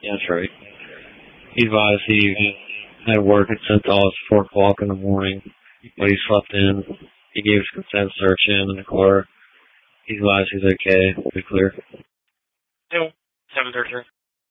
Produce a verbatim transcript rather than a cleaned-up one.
Yeah, that's right. He advised he had work at Centos at four o'clock in the morning, but he slept in. He gave his consent to search in in the car. He advised he's okay. We'll be clear. Two, seven thirty-three.